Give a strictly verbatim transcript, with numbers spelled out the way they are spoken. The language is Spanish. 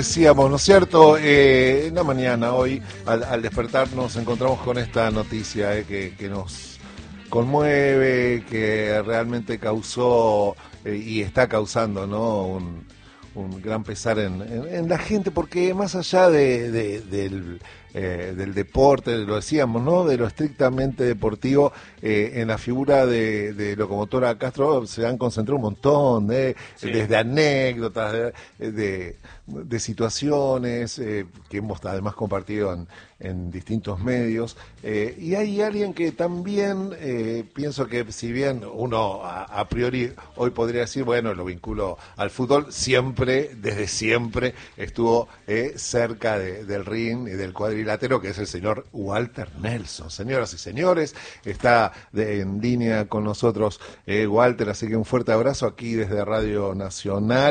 Decíamos, ¿no es cierto? Eh, en la mañana, hoy, al, al despertar, nos encontramos con esta noticia eh, que, que nos conmueve, que realmente causó eh, y está causando, ¿no? Un, un gran pesar en, en, en la gente, porque más allá de, de, del, eh, del deporte, lo decíamos, ¿no? De lo estrictamente deportivo, eh, en la figura de, de Locomotora Castro se han concentrado un montón, ¿eh? Sí. Desde anécdotas, de, de, de situaciones eh, que hemos además compartido en, en distintos medios. Eh, y hay alguien que también, eh, pienso que si bien uno a, a priori hoy podría decir, bueno, lo vinculo al fútbol, siempre, desde siempre, estuvo eh, cerca de, del ring y del cuadrilátero, que es el señor Walter Nelson. Señoras y señores, está de, en línea con nosotros eh, Walter, así que un fuerte abrazo aquí desde Radio Nacional.